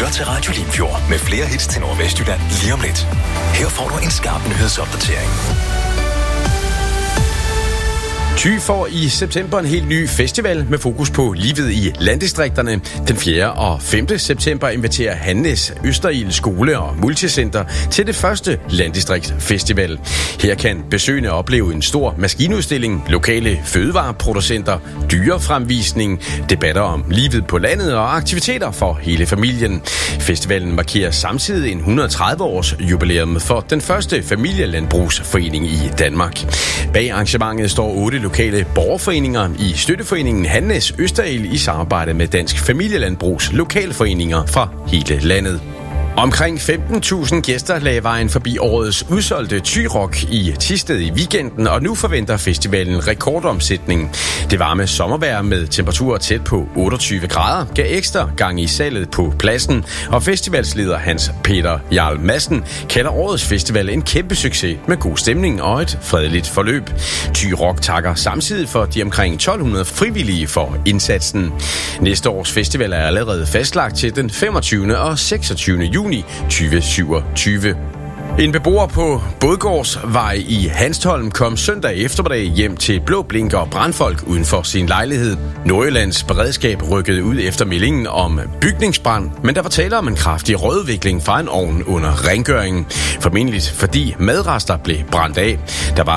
lytter til Radio Limfjord med flere hits til Nordvestjylland lige om lidt. Her får du en skarp nyhedsopdatering. Thy får i september en helt ny festival med fokus på livet i landdistrikterne. Den 4. og 5. september inviterer Handnes Østerild Skole og Multicenter til det første landdistriktsfestival. Her kan besøgende opleve en stor maskinudstilling, lokale fødevareproducenter, dyrefremvisning, debatter om livet på landet og aktiviteter for hele familien. Festivalen markerer samtidig en 130-års jubilæum for den første familielandbrugsforening i Danmark. Bag arrangementet står 8 lokale borgerforeninger i støtteforeningen Handnes Østerild i samarbejde med Dansk Familielandbrugs lokalforeninger fra hele landet. Omkring 15.000 gæster lagde vejen forbi årets udsolgte Thy Rock i Thisted i weekenden, og nu forventer festivalen rekordomsætning. Det varme sommervejr med temperaturer tæt på 28 grader gav ekstra gang i salget på pladsen, og festivalsleder Hans Peter Jarl Madsen kalder årets festival en kæmpe succes med god stemning og et fredeligt forløb. Thy Rock takker samtidig for de omkring 1200 frivillige for indsatsen. Næste års festival er allerede fastlagt til den 25. og 26. juni 2027. En beboer på Bådgårdsvej i Hanstholm kom søndag eftermiddag hjem til blå blinker og brandfolk uden for sin lejlighed. Nordjyllands beredskab rykkede ud efter meldingen om bygningsbrand, men der var tale om en kraftig rødudvikling fra en ovn under rengøringen. Formentlig fordi madrester blev brændt af. Der var